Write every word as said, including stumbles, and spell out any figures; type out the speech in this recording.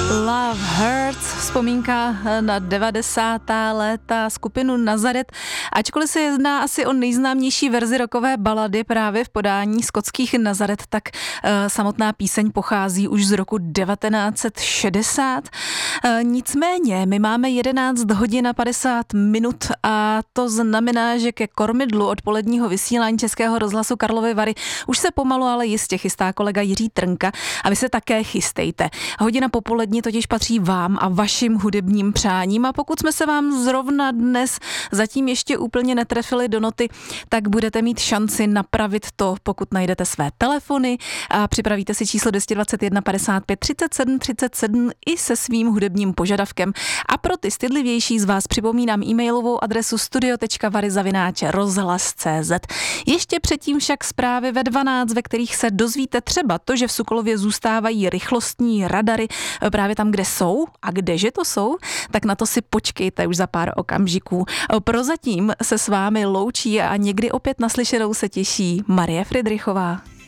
Love Hurts, vzpomínka na devadesátá léta, skupinu Nazaret. Ačkoliv se jedná asi o nejznámější verzi rockové balady právě v podání skotských Nazaret, tak uh, samotná píseň pochází už z roku devatenáct set šedesát. Uh, nicméně, my máme jedenáct hodin a padesát minut a to znamená, že ke kormidlu odpoledního vysílání Českého rozhlasu Karlovy Vary už se pomalu, ale jistě chystá kolega Jiří Trnka a vy se také chystejte. Hodina popolední totiž patří vám a vašim hudebním přáním a pokud jsme se vám zrovna dnes zatím ještě úplně netrefili do noty, tak budete mít šanci napravit to, pokud najdete své telefony a připravíte si číslo dva dva jedna padesát pět třicet sedm třicet sedm i se svým hudebním požadavkem. A pro ty stydlivější z vás připomínám e-mailovou adresu studio tečka vary zavináč rozhlas tečka cé zet. Ještě předtím však zprávy ve dvanáct, ve kterých se dozvíte třeba to, že v Sukolově zůstávají rychlostní radary právě tam, kde jsou a kdeže to jsou, tak na to si počkejte už za pár okamžiků. Prozatím se s vámi loučí a někdy opět naslyšenou se těší Marie Fridrichová.